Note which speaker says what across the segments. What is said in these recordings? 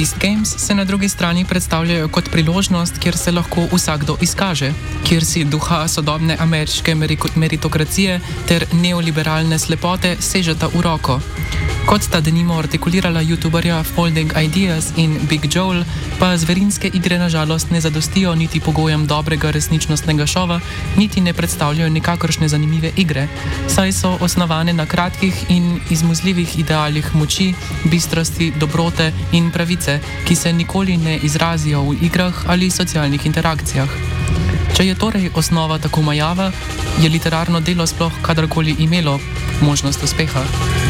Speaker 1: Beast Games se na drugi strani predstavljajo kot priložnost, kjer se lahko vsakdo izkaže, kjer si duha sodobne ameriške meritokracije ter neoliberalne slepote sežeta v roko. Kot sta denimo artikulirala youtuberja Folding Ideas in Big Joel, pa zverinske igre nažalost ne zadostijo niti pogojem dobrega resničnostnega šova, niti ne predstavljajo nikakršne zanimive igre, saj so osnovane na kratkih in izmuzljivih idealih moči, bistrosti, dobrote in pravice, ki se nikoli ne izrazijo v igrah ali socialnih interakcijah. Če je torej osnova tako majava, je literarno delo sploh kadarkoli imelo možnost uspeha.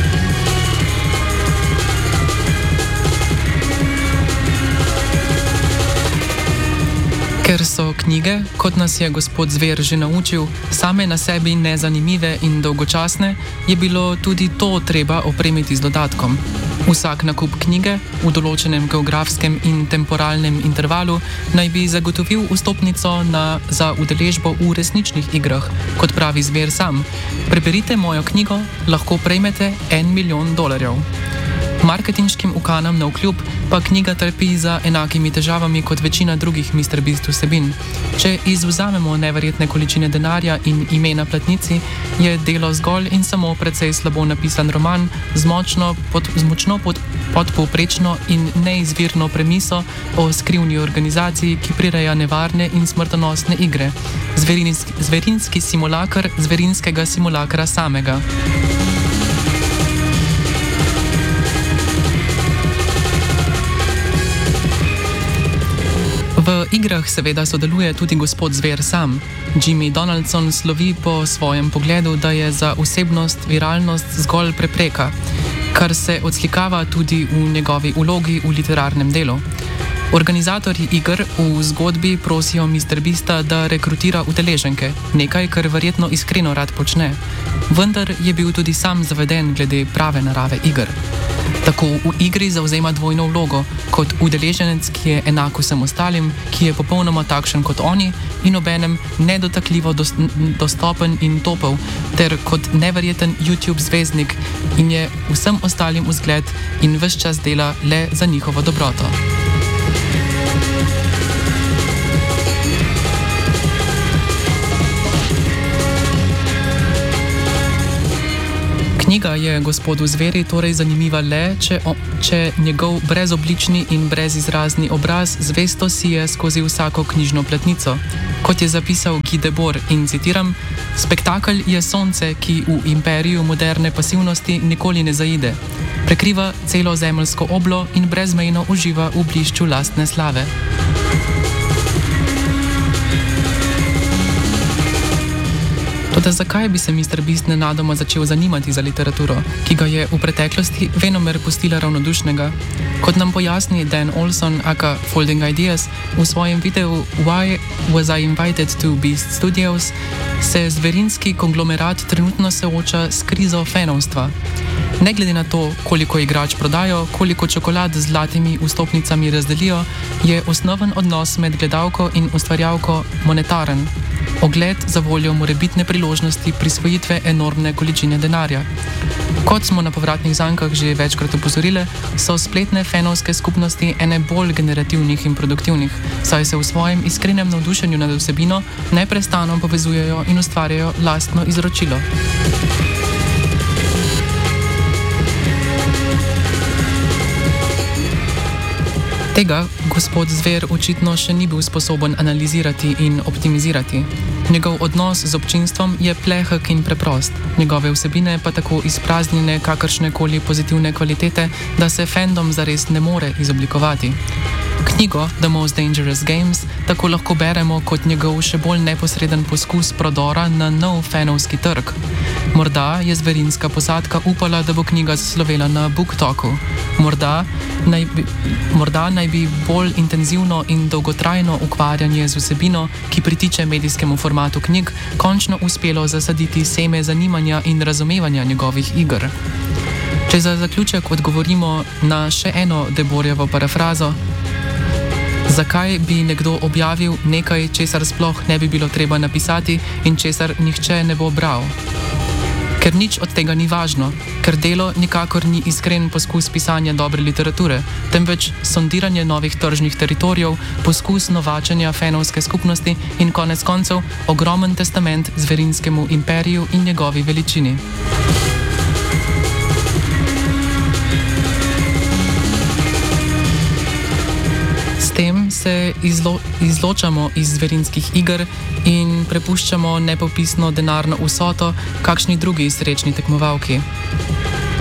Speaker 1: Ker so knjige, kot nas je gospod Zver že naučil, same na sebi nezanimive in dolgočasne, je bilo tudi to treba opremiti z dodatkom. Vsak nakup knjige v določenem geografskem in temporalnem intervalu naj bi zagotovil vstopnico za udeležbo v resničnih igrah, kot pravi Zver sam. Preberite mojo knjigo, lahko prejmete $1 milijon. Marketinškim ukanam navkljub pa knjiga trpi za enakimi težavami kot večina drugih MrBeast vsebin. Če izvzamemo neverjetne količine denarja in ime na platnici, je delo zgolj in samo precej slabo napisan roman z močno podpovprečno in neizvirno premiso o skrivni organizaciji, ki prireja nevarne in smrtonosne igre. Zverinski simulakr zverinskega simulakra samega. V igrah seveda sodeluje tudi gospod Zver sam. Jimmy Donaldson slovi po svojem pogledu, da je za osebnost viralnost zgolj prepreka, kar se odslikava tudi v njegovi vlogi v literarnem delu. Organizatorji iger v zgodbi prosijo MrBeasta, da rekrutira udeleženke, nekaj, kar verjetno iskreno rad počne. Vendar je bil tudi sam zaveden glede prave narave iger. Tako v igri zavzema dvojno vlogo, kot udeleženec, ki je enak vsem ostalim, ki je popolnoma takšen kot oni in obenem nedotakljivo dostopen in topel, ter kot neverjeten YouTube zvezdnik in je vsem ostalim vzgled in ves čas dela le za njihovo dobroto. Knjiga je gospodu Zveri torej zanimiva le, če njegov brezoblični in brezizrazni obraz zvesto sije skozi vsako knjižno platnico. Kot je zapisal Guy Debord in citiram: "Spektakel je sonce, ki v imperiju moderne pasivnosti nikoli ne zaide. Prekriva celo zemeljsko oblo in brezmejno uživa v blišču lastne slave." Toda zakaj bi se MrBeast nenadoma začel zanimati za literaturo, ki ga je v preteklosti venomer pustila ravnodušnega? Kot nam pojasni Dan Olson, aka Folding Ideas, v svojem videu Why Was I Invited to Beast Studios, se zverinski konglomerat trenutno sooča s krizo fanovstva. Ne glede na to, koliko igrač prodajo, koliko čokolad z zlatimi vstopnicami razdelijo, je osnoven odnos med gledalko in ustvarjalko monetaren. Ogled za voljo morebitne priložnosti prisvojitve enormne količine denarja. Kot smo na povratnih zankah že večkrat opozorile, so spletne fanovske skupnosti ene bolj generativnih in produktivnih, saj se v svojem iskrenem navdušenju nad vsebino neprestano povezujejo in ustvarjajo lastno izročilo. Tega gospod Zver očitno še ni bil sposoben analizirati in optimizirati. Njegov odnos z občinstvom je plehek in preprost, njegove vsebine pa tako izpraznjene kakršnekoli pozitivne kvalitete, da se fandom zares ne more izoblikovati. Knjigo The Most Dangerous Games tako lahko beremo kot njegov še bolj neposreden poskus prodora na nov fanovski trg. Morda je zverinska posadka upala, da bo knjiga zaslovela na BookToku. Morda naj bi bolj intenzivno in dolgotrajno ukvarjanje z vsebino, ki pritiče medijskemu formatu knjig, končno uspelo zasaditi seme zanimanja in razumevanja njegovih iger. Če za zaključek odgovorimo na še eno Deborjevo parafrazo: zakaj bi nekdo objavil nekaj, česar sploh ne bi bilo treba napisati in česar nihče ne bo bral? Ker nič od tega ni važno, ker delo nikakor ni iskren poskus pisanja dobre literature, temveč sondiranje novih tržnih teritorijev, poskus novačenja fenovske skupnosti in konec koncev ogromen testament zverinskemu imperiju in njegovi veličini. S tem se izločamo iz zverinskih iger in prepuščamo nepopisno denarno vsoto kakšni drugi srečni tekmovalki.